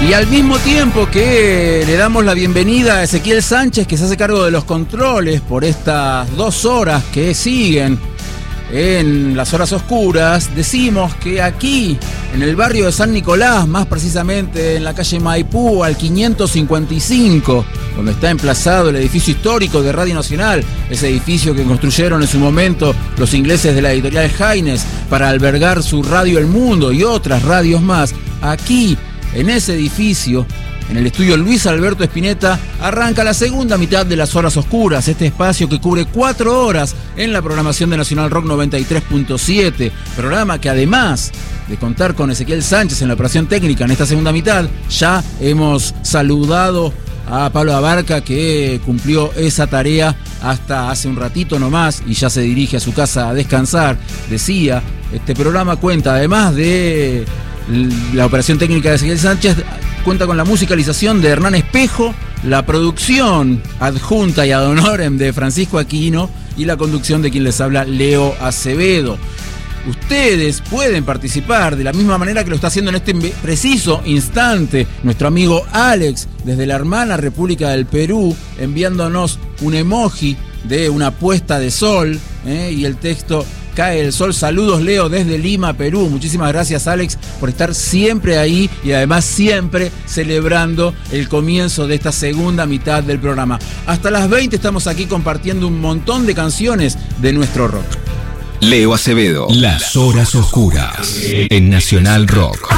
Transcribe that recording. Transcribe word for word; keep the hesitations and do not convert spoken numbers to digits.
Y al mismo tiempo que le damos la bienvenida a Ezequiel Sánchez, que se hace cargo de los controles por estas dos horas que siguen en las horas oscuras, decimos que aquí, en el barrio de San Nicolás, más precisamente en la calle Maipú, al quinientos cincuenta y cinco, donde está emplazado el edificio histórico de Radio Nacional, ese edificio que construyeron en su momento los ingleses de la editorial Haines para albergar su Radio El Mundo y otras radios más, aquí, en ese edificio, en el estudio Luis Alberto Spinetta, arranca la segunda mitad de las horas oscuras, este espacio que cubre cuatro horas en la programación de Nacional Rock noventa y tres punto siete, programa que además de contar con Ezequiel Sánchez en la operación técnica en esta segunda mitad, ya hemos saludado a Pablo Abarca, que cumplió esa tarea hasta hace un ratito nomás y ya se dirige a su casa a descansar. Decía, este programa cuenta, además de la operación técnica de Ezequiel Sánchez, cuenta con la musicalización de Hernán Espejo, la producción adjunta y ad honorem de Francisco Aquino y la conducción de quien les habla, Leo Acevedo. Ustedes pueden participar de la misma manera que lo está haciendo en este preciso instante nuestro amigo Alex desde la hermana República del Perú, enviándonos un emoji de una puesta de sol, ¿eh? Y el texto: cae el sol, saludos Leo desde Lima, Perú. Muchísimas gracias, Alex, por estar siempre ahí y además siempre celebrando el comienzo de esta segunda mitad del programa. Hasta las veinte estamos aquí compartiendo un montón de canciones de nuestro rock. Leo Acevedo, Las Horas Oscuras, en Nacional Rock.